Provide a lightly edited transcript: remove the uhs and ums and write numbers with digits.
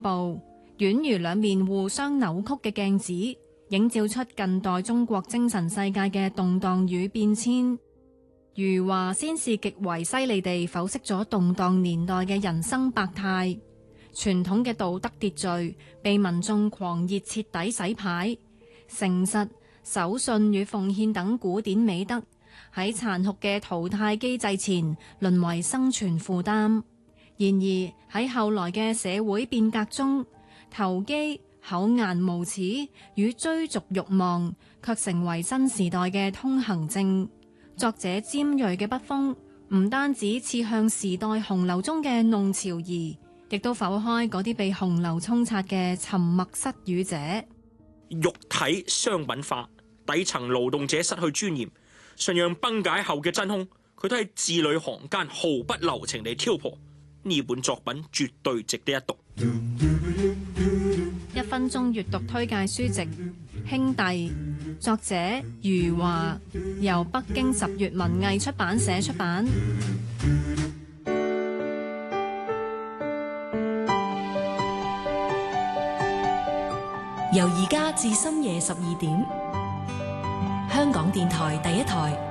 部，宛如兩面互相扭曲嘅鏡子，映照出近代中國精神世界嘅動盪與變遷。餘華先是極為犀利地剖析咗動盪年代嘅人生百態，傳統嘅道德秩序被民眾狂熱徹底洗牌，誠實、守信與奉獻等古典美德喺殘酷嘅淘汰機制前淪為生存負擔。然而喺後來嘅社會變革中，投機、厚顏無恥與追逐慾望卻成為新時代嘅通行證。作者尖銳嘅筆鋒唔單止刺向時代洪流中嘅弄潮兒，亦都剖開嗰啲被洪流沖刷嘅沉默失語者。 肉體商品化，底層勞動者失去尊嚴，信仰崩解後嘅真空，佢都喺字裏行間毫不留情地挑破。呢本作品絕對值得一讀。 1分鐘閱讀推介書籍《兄弟》，作者余華，由北京十月文藝出版社出版。 由而家至深夜12點，香港電台第一台。